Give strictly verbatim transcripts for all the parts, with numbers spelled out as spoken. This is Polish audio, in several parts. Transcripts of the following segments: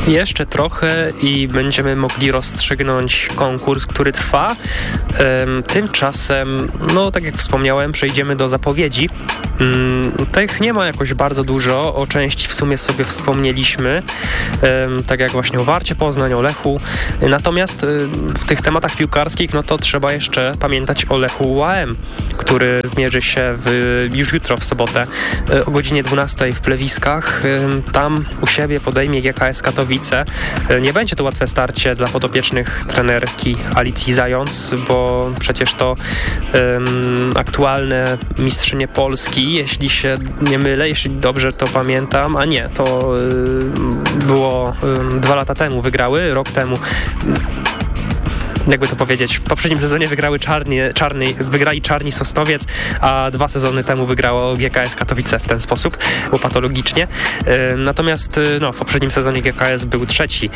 jeszcze trochę i będziemy mogli rozstrzygnąć konkurs, który trwa. Tymczasem, no tak jak wspomniałem, przejdziemy do zapowiedzi. Tych nie ma jakoś bardzo dużo, o części w sumie sobie wspomnieliśmy, tak jak właśnie o Warcie Poznań, o Lechu. Natomiast w tych tematach piłkarskich, no to trzeba jeszcze pamiętać o Lechu U A M, który zmierzy się w, już jutro w sobotę o godzinie dwunastej w Plewiskach. Tam u siebie podejmie G K S Katowice. Nie będzie to łatwe starcie dla podopiecznych trenerki Alicji Zając, bo przecież to um, aktualne mistrzynie Polski, jeśli się nie mylę, jeśli dobrze to pamiętam, a nie, to um, było um, dwa lata temu wygrały, rok temu. Jakby to powiedzieć, w poprzednim sezonie wygrały czarnie, czarny, wygrali Czarni Sosnowiec, a dwa sezony temu wygrało G K S Katowice w ten sposób, bo patologicznie. Natomiast no, w poprzednim sezonie G K S był trzeci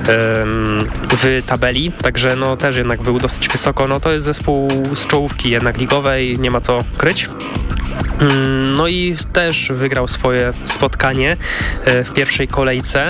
w tabeli, także no, też jednak był dosyć wysoko. No, to jest zespół z czołówki jednak ligowej, nie ma co kryć. No i też wygrał swoje spotkanie w pierwszej kolejce,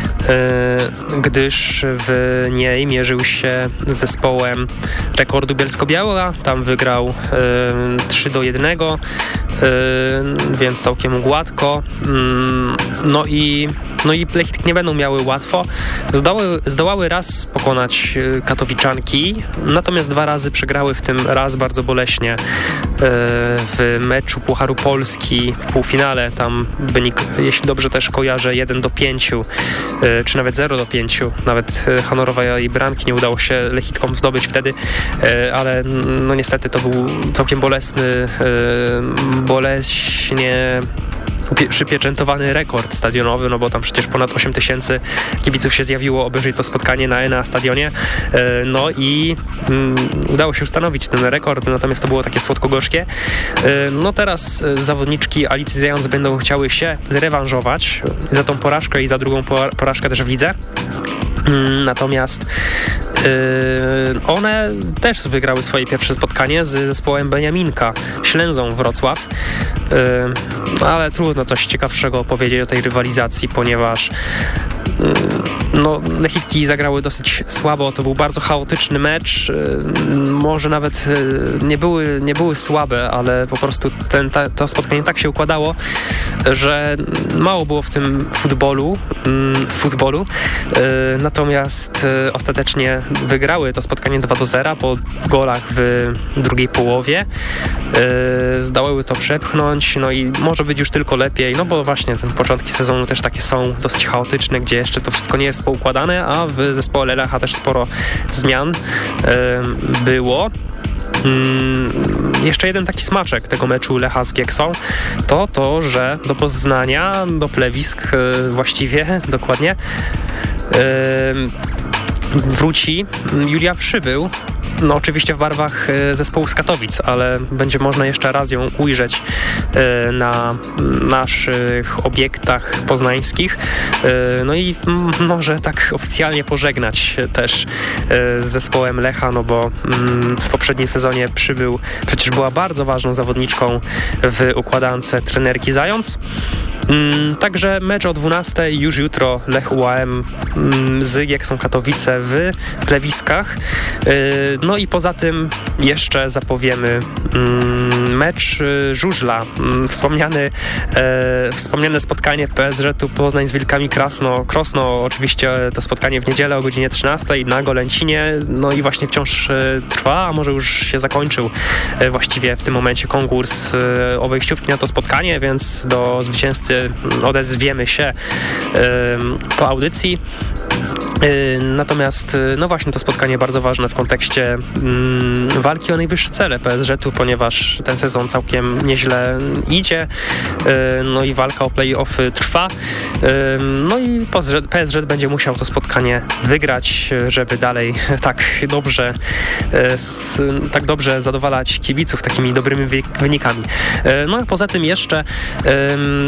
gdyż w niej mierzył się z zespołem Rekordu Bielsko-Biała. Tam wygrał trzy do jednego, więc całkiem gładko. No i No i Lechitki nie będą miały łatwo. Zdołały, zdołały raz pokonać Katowiczanki, natomiast dwa razy przegrały, w tym raz bardzo boleśnie w meczu Pucharu Polski w półfinale. Tam wynik, jeśli dobrze też kojarzę, jeden do pięciu, czy nawet zero do pięciu. Nawet honorowej bramki nie udało się Lechitkom zdobyć wtedy, ale no niestety to był całkiem bolesny, boleśnie przypieczętowany rekord stadionowy, no bo tam przecież ponad osiem tysięcy kibiców się zjawiło obejrzeć to spotkanie na Enea Stadionie. No i um, udało się ustanowić ten rekord, natomiast to było takie słodko-gorzkie. No teraz zawodniczki Alicji Zając będą chciały się zrewanżować za tą porażkę i za drugą porażkę też w lidze. Natomiast yy, one też wygrały swoje pierwsze spotkanie z zespołem Beniaminka Ślęzą Wrocław, yy, ale trudno coś ciekawszego powiedzieć o tej rywalizacji, ponieważ yy, no, Lechitki zagrały dosyć słabo, to był bardzo chaotyczny mecz, yy, może nawet yy, nie, były, nie były słabe, ale po prostu ten, ta, to spotkanie tak się układało, że mało było w tym futbolu, yy, futbolu yy, natomiast y, ostatecznie wygrały to spotkanie dwa do zera po golach w drugiej połowie. Y, zdołały to przepchnąć, no i może być już tylko lepiej, no bo właśnie te początki sezonu też takie są dosyć chaotyczne, gdzie jeszcze to wszystko nie jest poukładane, a w zespole Lecha też sporo zmian y, było. Hmm, jeszcze jeden taki smaczek tego meczu Lecha z Gieksą to to, że do Poznania, do Plewisk yy, właściwie, dokładnie yy, wróci Julia Przybył. No oczywiście w barwach zespołu z Katowic, ale będzie można jeszcze raz ją ujrzeć na naszych obiektach poznańskich. No i może tak oficjalnie pożegnać też z zespołem Lecha, no bo w poprzednim sezonie Przybył przecież była bardzo ważną zawodniczką w układance trenerki Zając. Także mecz o dwunastej już jutro Lech U A M z Gieksą Katowice w Plewiskach. No i poza tym jeszcze zapowiemy mecz żużla. Wspomniany, wspomniane spotkanie P S Z-u Poznań z Wilkami Krasno. Krosno oczywiście to spotkanie w niedzielę o godzinie trzynastej na Golęcinie. No i właśnie wciąż trwa, a może już się zakończył właściwie w tym momencie konkurs o wejściówki na to spotkanie, więc do zwycięzcy odezwiemy się po audycji. Natomiast no właśnie to spotkanie bardzo ważne w kontekście mm, walki o najwyższe cele P S Z-u, ponieważ ten sezon całkiem nieźle idzie, no i walka o play-offy trwa, no i P S Z będzie musiał to spotkanie wygrać, żeby dalej tak dobrze tak dobrze zadowalać kibiców takimi dobrymi wynikami. No a poza tym jeszcze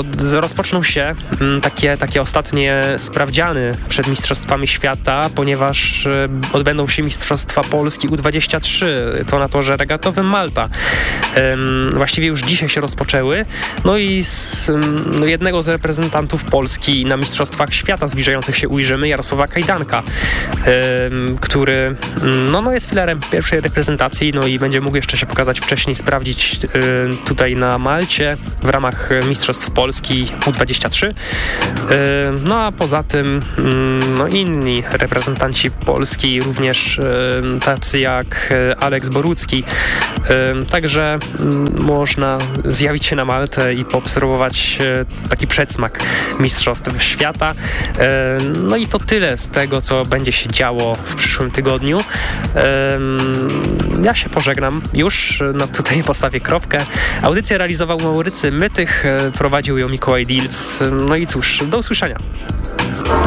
od, rozpoczną się takie, takie ostatnie sprawdziany przed Mistrzostwami Świata, ponieważ odbędą się Mistrzostwa Polski U dwadzieścia trzy, to na torze regatowym Malta. Właściwie już dzisiaj się rozpoczęły, no i z no jednego z reprezentantów Polski na Mistrzostwach Świata zbliżających się ujrzymy, Jarosława Kajdanka, który no, no jest filarem pierwszej reprezentacji, no i będzie mógł jeszcze się pokazać wcześniej, sprawdzić tutaj na Malcie w ramach Mistrzostw Polski U dwadzieścia trzy. No a poza tym no, inni reprezentanci Polski, również tacy jak Aleks Borucki. Także można zjawić się na Maltę i poobserwować taki przedsmak Mistrzostw Świata. No i to tyle z tego, co będzie się działo w przyszłym tygodniu. Ja się pożegnam już, no tutaj postawię kropkę. Audycję realizował Maurycy Mytych, prowadził ją Mikołaj Dilc. No i cóż, do usłyszenia.